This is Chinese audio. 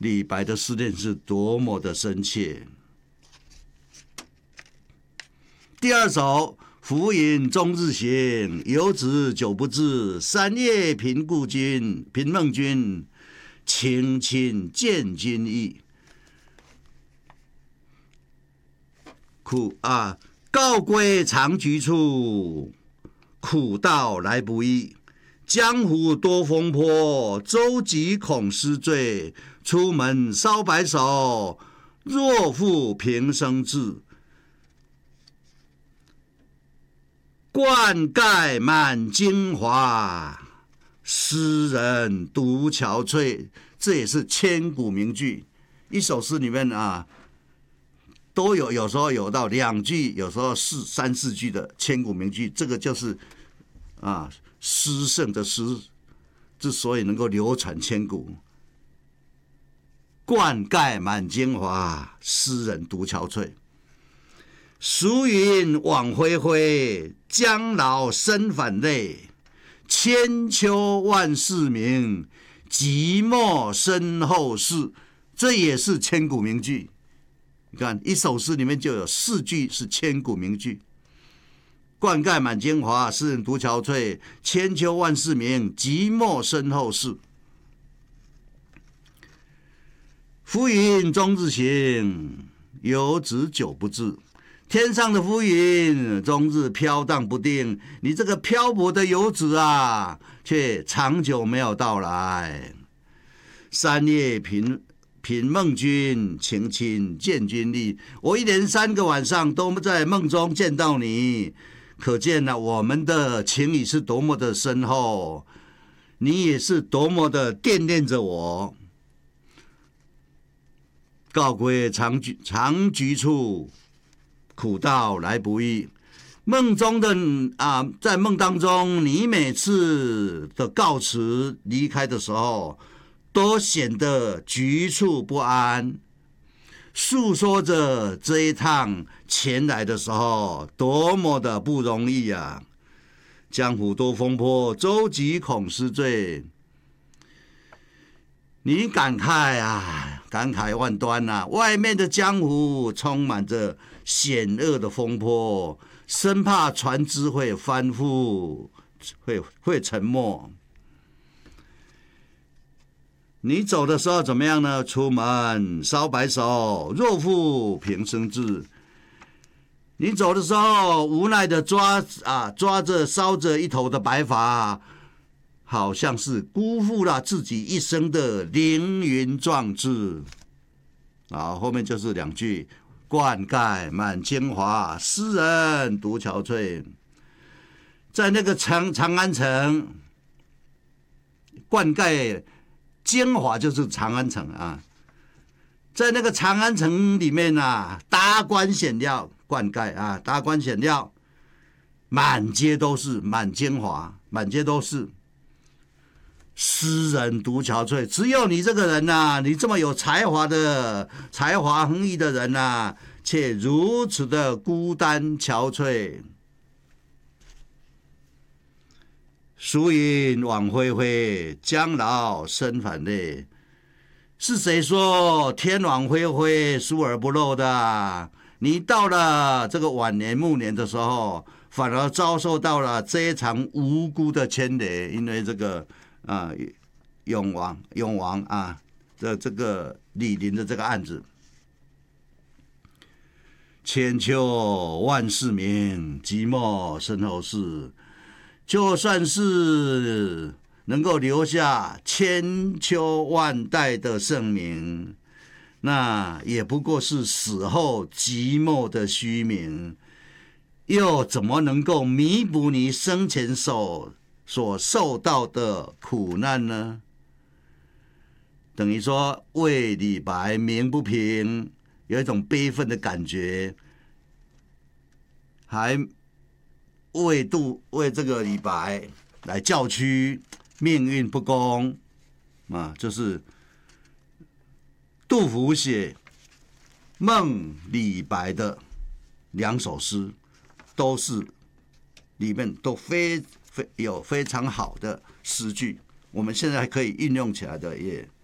李白的思念是多么的深切。第二首，浮云终日行，游子久不至。山夜凭梦君，情亲见君意。告归长居处，苦道来不易。江湖多风波，舟楫恐失坠。出门搔白首，若负平生志。灌溉满京华，诗人独憔悴。这也是千古名句。一首诗里面啊，都有时候有到2句，有时候3、4句的千古名句。这个就是诗圣的诗之所以能够流传千古。灌溉满京华，诗人独憔悴。俗云枉恢恢，将老身反泪。千秋万世名，寂寞身后事。这也是千古名句。你看，一首诗里面就有4句是千古名句。灌溉满京华，诗人独憔悴。千秋万世名，寂寞身后事。浮云终日行，游子久不至。天上的浮云终日飘荡不定，你这个漂泊的游子啊，却长久没有到来。山夜凭梦君，情亲见君意。我一连3个晚上都在梦中见到你，可见我们的情谊是多么的深厚，你也是多么的惦念着我。告归长居处，苦道来不易。梦中的在梦当中，你每次的告辞离开的时候，都显得局促不安，诉说着这一趟前来的时候多么的不容易啊！江湖多风波，舟楫恐失坠。你感慨万端啊！外面的江湖充满着险恶的风波，生怕船只会翻覆，会沉没。你走的时候怎么样呢？出门搔白首，若负平生志。你走的时候，无奈的抓着烧着一头的白发，好像是辜负了自己一生的凌云壮志。后面就是2句：灌溉满京华，诗人独憔悴。在那个长安城，灌溉京华就是长安城啊，在那个长安城里面达官显要，灌溉达官显要，满街都是，满京华，满街都是。诗人独憔悴，只有你这个人你这么有才华横溢的人却如此的孤单憔悴。俗云枉恢恢，将老身反泪。是谁说天网恢恢，疏而不漏的？你到了这个晚年暮年的时候，反而遭受到了这一场无辜的牵连，因为这个永王的这个李林的这个案子。千秋万世名，寂寞身后事。就算是能够留下千秋万代的盛名，那也不过是死后寂寞的虚名，又怎么能够弥补你生前所受到的苦难呢？等于说为李白鸣不平，有一种悲愤的感觉，还为这个李白来叫屈，命运不公就是杜甫写梦李白的2首诗，都是里面都有非常好的诗句，我们现在可以运用起来的也